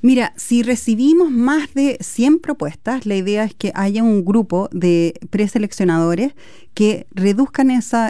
Mira, si recibimos más de 100 propuestas, la idea es que haya un grupo de preseleccionadores que reduzcan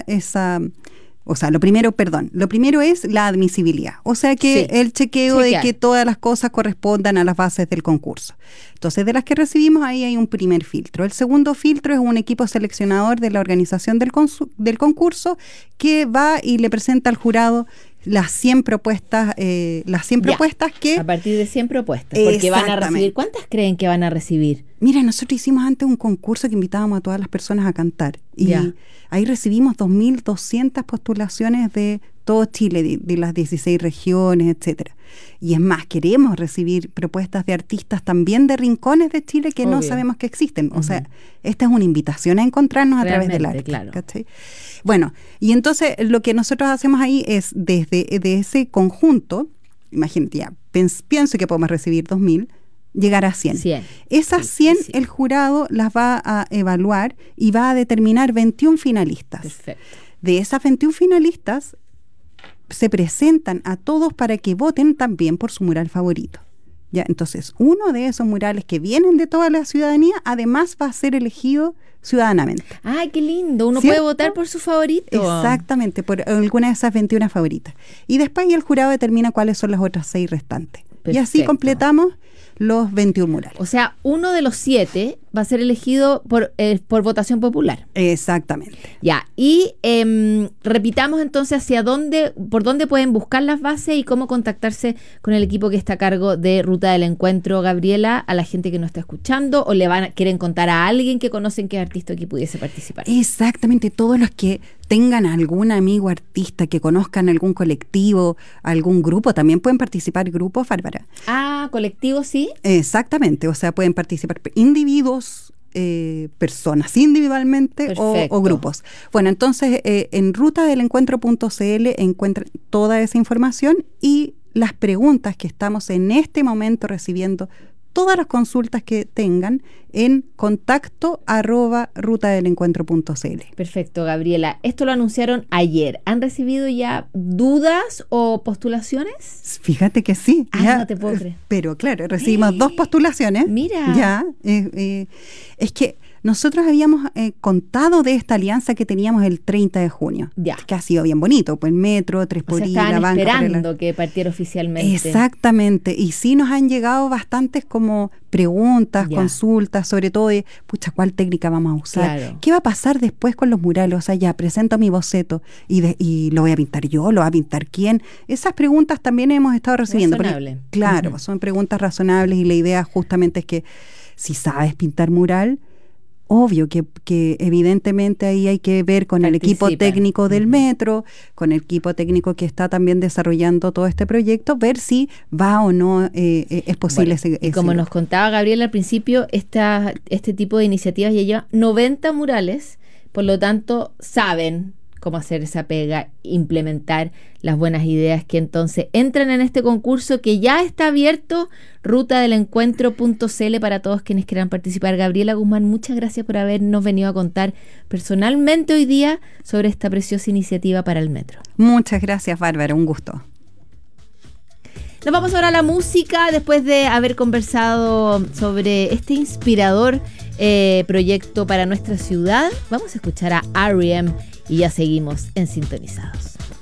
lo primero es la admisibilidad, o sea que el chequeo de que todas las cosas correspondan a las bases del concurso. Entonces, de las que recibimos, ahí hay un primer filtro. El segundo filtro es un equipo seleccionador de la organización del concurso que va y le presenta al jurado las 100 propuestas, propuestas que... A partir de 100 propuestas, porque van a recibir... ¿Cuántas creen que van a recibir? Mira, nosotros hicimos antes un concurso que invitábamos a todas las personas a cantar. Y ahí recibimos 2.200 postulaciones de todo Chile, de las 16 regiones, etcétera. Y es más, queremos recibir propuestas de artistas también de rincones de Chile que no sabemos que existen. O sea, esta es una invitación a encontrarnos a través del arte. Claro. ¿Cachai? Bueno, y entonces lo que nosotros hacemos ahí es de ese conjunto, imagínate ya, pienso que podemos recibir 2.000, llegar a 100. Esas 100 el jurado las va a evaluar y va a determinar 21 finalistas. Perfecto. De esas 21 finalistas se presentan a todos para que voten también por su mural favorito. ¿Ya? Entonces, uno de esos murales que vienen de toda la ciudadanía, además va a ser elegido ciudadanamente. ¡Ay, qué lindo! Uno ¿Cierto? puede votar por su favorito. Exactamente, por alguna de esas 21 favoritas. Y después el jurado determina cuáles son las otras 6 restantes. Perfecto. Y así completamos los 21 murales. O sea, uno de los 7 va a ser elegido por votación popular. Exactamente. Ya, y repitamos entonces por dónde pueden buscar las bases y cómo contactarse con el equipo que está a cargo de Ruta del Encuentro, Gabriela, a la gente que nos está escuchando, o quieren contar a alguien que conocen que es artista que pudiese participar. Exactamente, todos los que tengan algún amigo artista, que conozcan algún colectivo, algún grupo, también pueden participar grupos, Bárbara. Ah, colectivos, sí. Exactamente, o sea, pueden participar individuos, personas individualmente o grupos. Bueno, entonces en rutadelencuentro.cl encuentran toda esa información y las preguntas que estamos en este momento recibiendo, todas las consultas que tengan en contacto@rutadelencuentro.cl. Perfecto, Gabriela. Esto lo anunciaron ayer. ¿Han recibido ya dudas o postulaciones? Fíjate que sí. Ya, no te puedo creer. Pero claro, recibimos 2 postulaciones. Mira. Ya. Es que nosotros habíamos contado de esta alianza que teníamos el 30 de junio. Ya. Que ha sido bien bonito. Pues el metro, 3 por I, la banca. Esperando que partiera oficialmente. Exactamente. Y sí nos han llegado bastantes como preguntas, consultas, sobre todo de, ¿cuál técnica vamos a usar? Claro. ¿Qué va a pasar después con los murales? O sea, ya presento mi boceto y lo voy a pintar yo, ¿lo va a pintar quién? Esas preguntas también hemos estado recibiendo. Razonable. Claro, son preguntas razonables y la idea justamente es que si sabes pintar mural, obvio que evidentemente ahí hay que ver con el equipo técnico del metro, con el equipo técnico que está también desarrollando todo este proyecto, ver si va o no es posible. Bueno, y como nos contaba Gabriela al principio, este tipo de iniciativas ya lleva 90 murales, por lo tanto saben cómo hacer esa pega, implementar las buenas ideas que entonces entran en este concurso que ya está abierto, rutadelencuentro.cl, para todos quienes quieran participar. Gabriela Guzmán, muchas gracias por habernos venido a contar personalmente hoy día sobre esta preciosa iniciativa para el metro. Muchas gracias, Bárbara, un gusto. Nos vamos ahora a la música, después de haber conversado sobre este inspirador proyecto para nuestra ciudad. Vamos a escuchar a R.E.M. y ya seguimos en Sintonizados.